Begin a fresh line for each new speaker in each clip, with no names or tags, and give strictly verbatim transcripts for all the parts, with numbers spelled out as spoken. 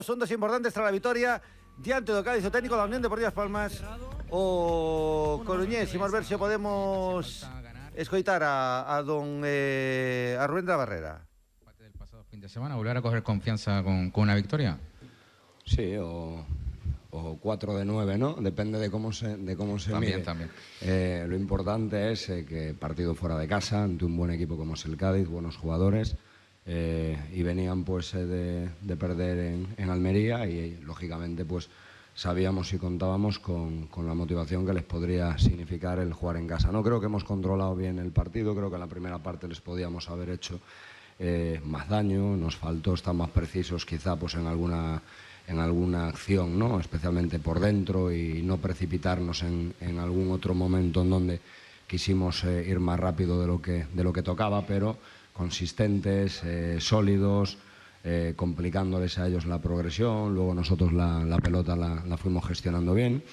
Asuntos importantes tras la victoria diante do Cádiz, o técnico da Unión Deportiva Las Palmas, o coruñés. Imos ver se podemos escoitar a, a don eh, a Rubén de la Barrera.
Del pasado fin de semana, volver a coger confianza con, con una victoria.
Sí, o, o cuatro de nueve, ¿no? Depende de cómo se, de cómo se
También,
mire.
también.
Eh, lo importante es eh, que partido fuera de casa, ante un buen equipo como es el Cádiz, buenos jugadores, eh, y venían pues eh, de, de perder en, en Almería y, lógicamente, pues sabíamos y contábamos con, con la motivación que les podría significar el jugar en casa. No creo que hemos controlado bien el partido, creo que en la primera parte les podíamos haber hecho eh, más daño, nos faltó estar más precisos quizá pues en alguna... en alguna acción, ¿no? Especialmente por dentro, y no precipitarnos en, en algún otro momento en donde quisimos eh, ir más rápido de lo que, de lo que tocaba, pero consistentes, eh, sólidos, eh, complicándoles a ellos la progresión. Luego nosotros la, la pelota la, la fuimos gestionando bien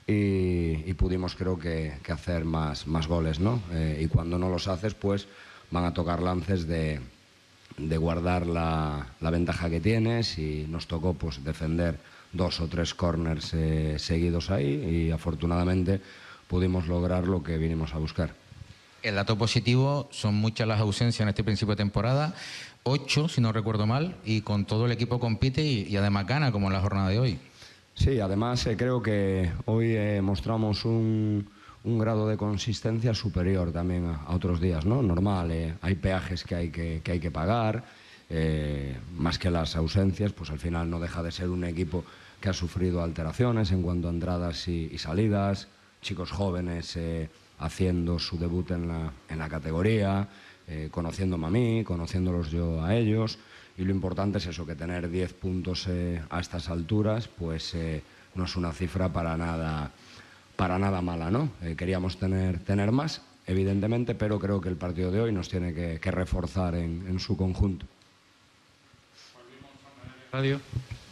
y, y pudimos, creo que, que hacer más, más goles, ¿no? Eh, y cuando no los haces, pues van a tocar lances de... de guardar la, la ventaja que tienes, y nos tocó pues defender dos o tres corners eh, seguidos ahí, y afortunadamente pudimos lograr lo que vinimos a buscar.
El dato positivo son muchas las ausencias en este principio de temporada, ocho si no recuerdo mal, y con todo el equipo compite y, y además gana, como en la jornada de hoy.
Sí, además eh, creo que hoy eh, mostramos un... un grado de consistencia superior también a, a otros días, ¿no? Normal, eh, hay peajes que hay que, que hay que pagar, eh, más que las ausencias, pues al final no deja de ser un equipo que ha sufrido alteraciones en cuanto a entradas y, y salidas, chicos jóvenes eh, haciendo su debut en la, en la categoría, eh, conociéndome a mí, conociéndolos yo a ellos, y lo importante es eso, que tener diez puntos eh, a estas alturas, pues eh, no es una cifra para nada... para nada mala, ¿no? Eh, queríamos tener, tener más, evidentemente, pero creo que el partido de hoy nos tiene que, que reforzar en, en su conjunto.
Radio.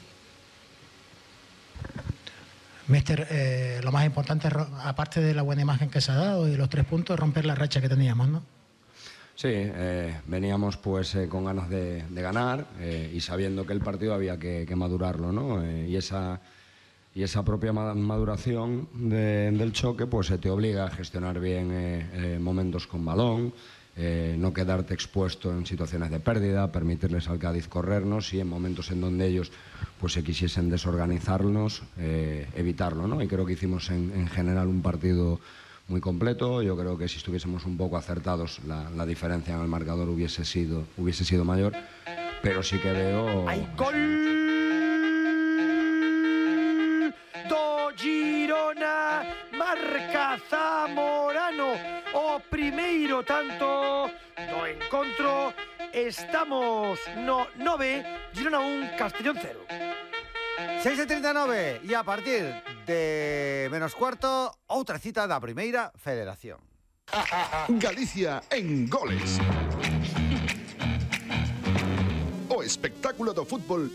Mister, eh, lo más importante, aparte de la buena imagen que se ha dado y los tres puntos, romper la racha que teníamos, ¿no?
Sí, eh, veníamos pues eh, con ganas de, de ganar eh, y sabiendo que el partido había que, que madurarlo, ¿no? Eh, y esa... Y esa propia maduración de, del choque pues se te obliga a gestionar bien eh, eh, momentos con balón, eh, no quedarte expuesto en situaciones de pérdida, permitirles al Cádiz corrernos, y en momentos en donde ellos pues se quisiesen desorganizarnos, eh, evitarlo, ¿no? Y creo que hicimos en, en general un partido muy completo. Yo creo que si estuviésemos un poco acertados la, la diferencia en el marcador hubiese sido, hubiese sido mayor, pero sí que veo...
¡Hay gol! Girona, marca Zamorano, o primeiro tanto do encontro. Estamos no nove, Girona un, Castellón cero. seis e treinta e nove, e a partir de menos cuarto, outra cita da primeira federación.
Galicia en goles. O espectáculo do fútbol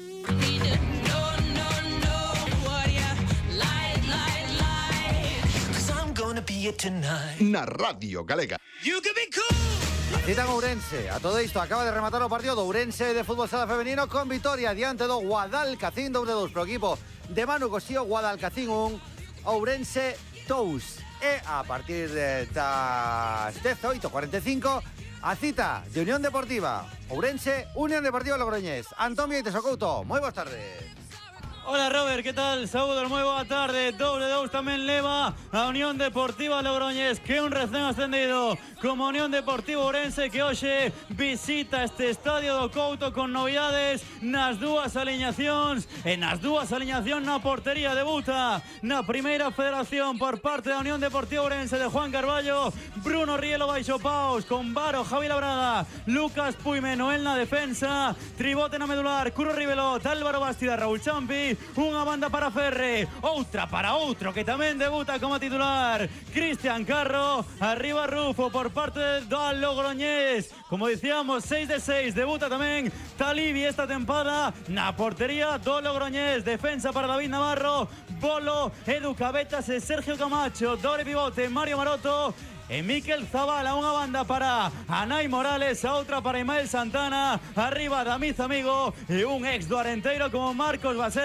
na Radio Galega.
A cita en Ourense. A todo isto acaba de rematar o partido do Ourense de fútbol sala femenino con vitoria diante do Guadalcacín dous a dous pro equipo de Manu Cosío. Guadalcacín un, Ourense dous. E a partir de das dezoito e cuarenta e cinco, a cita de Unión Deportiva Ourense, Unión Deportiva Logroñés. Antón Vieites Couto, moi boas tardes.
Hola Robert, ¿qué tal? Saúdos, moi boa tarde. Doble dous tamén leva a Unión Deportiva Logroñés, que é un recén ascendido como Unión Deportiva Ourense, que hoxe visita este estadio do Couto con novidades nas dúas aliñacións, e nas dúas aliñacións na portería. Debuta na primeira federación por parte da Unión Deportiva Ourense de Juan Carballo, Bruno Rielo baixo paus, con Varo, Javi Labrada, Lucas Puime, Noel na defensa, tribote na medular, Curro Rivelot, Álvaro Bastida, Raúl Champi, Rui, unha banda para Ferre, outra para outro que tamén debuta como titular, Cristian Carro, arriba Rufo por parte do Logroñés. Como dicíamos, seis de seis, debuta tamén Talibi esta tempada na portería do Logroñés. Defensa para David Navarro, Bolo, Edu Cabetas e Sergio Camacho, doble pivote Mario Maroto e Miquel Zabala. Unha banda para Anai Morales, a outra para Imael Santana, arriba Damiz Amigo e un ex do Arenteiro como Marcos Basel.